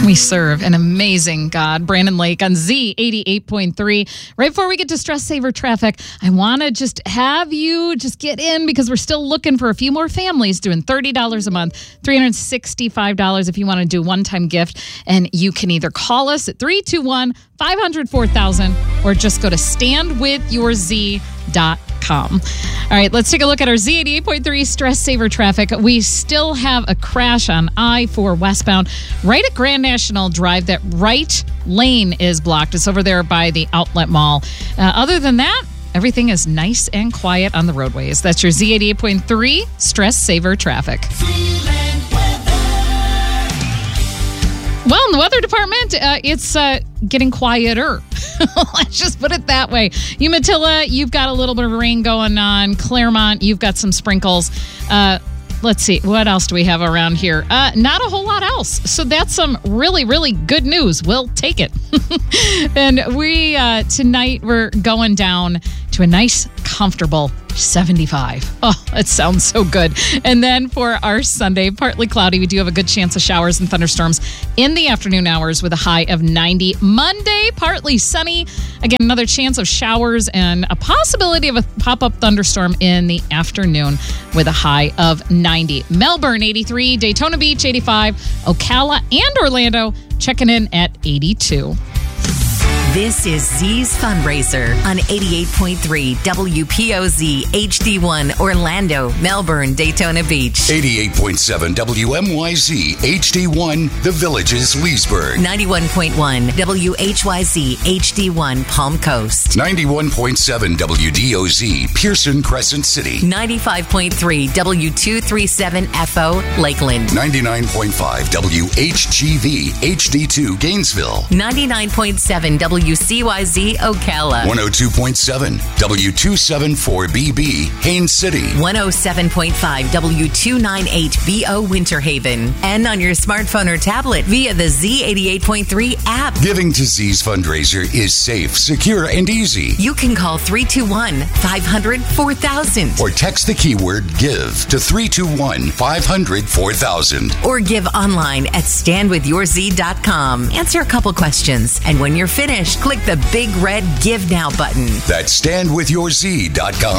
We serve an amazing God. Brandon Lake on Z88.3. Right before we get to Stress Saver Traffic, I want to just have you just get in because we're still looking for a few more families doing $30 a month, $365 if you want to do a one-time gift. And you can either call us at 321-500-4000 or just go to standwithyourz.com. All right, let's take a look at our Z88.3 Stress Saver Traffic. We still have a crash on I-4 westbound right at Grand National Drive. That right lane is blocked. It's over there by the Outlet Mall. Other than that, everything is nice and quiet on the roadways. That's your Z88.3 Stress Saver Traffic. Well, in the weather department, it's getting quieter. Let's just put it that way. Umatilla, you've got a little bit of rain going on. Claremont, you've got some sprinkles. Let's see. What else do we have around here? Not a whole lot else. So that's some really, really good news. We'll take it. And we, tonight, we're going down to a nice, comfortable 75. Oh, it sounds so good. And then for our Sunday, partly cloudy. We do have a good chance of showers and thunderstorms in the afternoon hours with a high of 90. Monday, partly sunny. Again, another chance of showers and a possibility of a pop-up thunderstorm in the afternoon with a high of 90. Melbourne, 83. Daytona Beach, 85. Ocala and Orlando checking in at 82. This is Z's Fundraiser on 88.3 WPOZ HD1 Orlando, Melbourne, Daytona Beach. 88.7 WMYZ HD1 The Villages, Leesburg. 91.1 WHYZ HD1 Palm Coast. 91.7 WDOZ Pearson Crescent City. 95.3 W237FO Lakeland. 99.5 WHGV HD2 Gainesville. 99.7 WCYZ Ocala. 102.7 W274BB Haines City. 107.5 W298BO Winter Haven. And on your smartphone or tablet via the Z88.3 app. Giving to Z's Fundraiser is safe, secure, and easy. You can call 321-500-4000. Or text the keyword GIVE to 321-500-4000. Or give online at standwithyourz.com. Answer a couple questions. And when you're finished, click the big red Give Now button. That's standwithyourz.com.